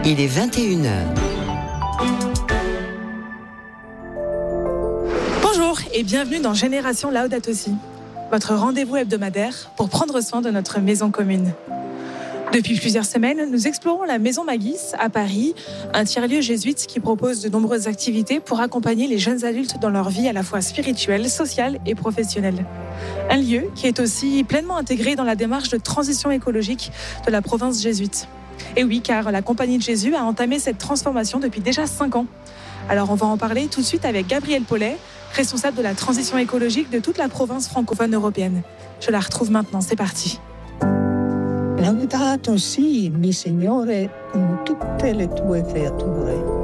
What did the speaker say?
Il est 21h. Bonjour et bienvenue dans Génération Laudato Si, votre rendez-vous hebdomadaire pour prendre soin de notre maison commune. Depuis plusieurs semaines, nous explorons la Maison Magis à Paris, un tiers-lieu jésuite qui propose de nombreuses activités pour accompagner les jeunes adultes dans leur vie à la fois spirituelle, sociale et professionnelle. Un lieu qui est aussi pleinement intégré dans la démarche de transition écologique de la province jésuite. Et oui, car la Compagnie de Jésus a entamé cette transformation depuis déjà 5 ans. Alors on va en parler tout de suite avec Gabrielle Paulet, responsable de la transition écologique de toute la province francophone européenne. Je la retrouve maintenant, c'est parti. Laudato si, mi Signore, con tutte le tue creature.